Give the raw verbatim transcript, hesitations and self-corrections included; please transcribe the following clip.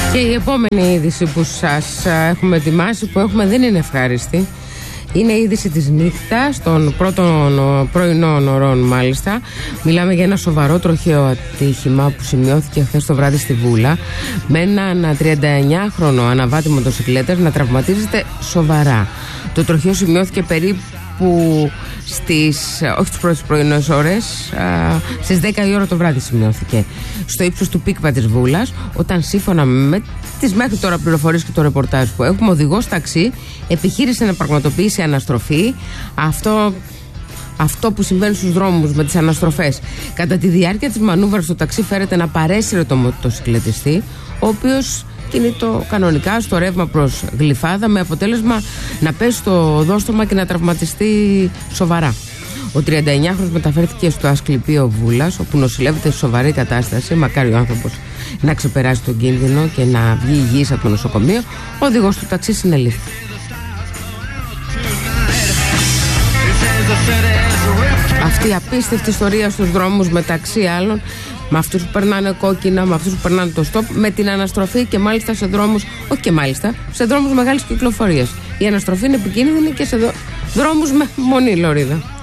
Και η επόμενη είδηση που σας έχουμε ετοιμάσει, που έχουμε, δεν είναι ευχάριστη. Είναι η είδηση της νύχτας, των πρώτων πρωινών ωρών μάλιστα. Μιλάμε για ένα σοβαρό τροχαίο ατύχημα που σημειώθηκε χθες το βράδυ στη Βούλα, με έναν τριανταεννιάχρονο αναβάτη μοτοσικλέτας να τραυματίζεται σοβαρά. Το τροχαίο σημειώθηκε περίπου στις, όχι τις πρώτες πρωινές ώρες, α, στις δέκα η ώρα το βράδυ σημειώθηκε, στο ύψος του πίκπα της Βούλας, όταν σύμφωνα με τις μέχρι τώρα πληροφορίες και το ρεπορτάζ που έχουμε, ο οδηγός ταξί επιχείρησε να πραγματοποιήσει αναστροφή. Αυτό, αυτό που συμβαίνει στους δρόμους με τις αναστροφές. Κατά τη διάρκεια της μανούβρας το ταξί φέρεται να παρέσυρε το μοτοσικλετιστή, ο οποίος κινείται κανονικά στο ρεύμα προς Γλυφάδα, με αποτέλεσμα να πέσει στο οδόστρωμα και να τραυματιστεί σοβαρά. Ο τριανταεννιάχρονος μεταφέρθηκε στο Ασκληπείο Βούλας, όπου νοσηλεύεται σε σοβαρή κατάσταση. Μακάρι ο άνθρωπος να ξεπεράσει τον κίνδυνο και να βγει υγιής από το νοσοκομείο. Ο οδηγός του ταξί συνελήφθη. Αυτή η απίστευτη ιστορία στους δρόμους, μεταξύ άλλων, με αυτούς που περνάνε κόκκινα, με αυτούς που περνάνε το στόπ, με την αναστροφή, και μάλιστα σε δρόμους, όχι και μάλιστα, σε δρόμους μεγάλης κυκλοφορίας. Η αναστροφή είναι επικίνδυνη και σε δρόμους με μονή λωρίδα.